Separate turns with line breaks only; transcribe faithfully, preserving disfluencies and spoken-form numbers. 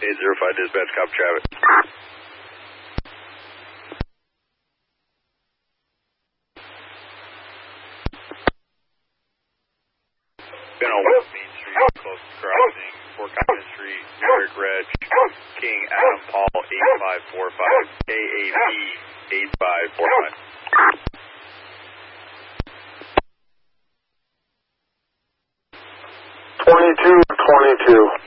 eight zero five dispatch, copy traffic. Been on West Main Street, close to crossing, Fort Collins Street, New York Reg, King Adam Paul eight five four five, K A P eight five four five.
twenty-two twenty-two.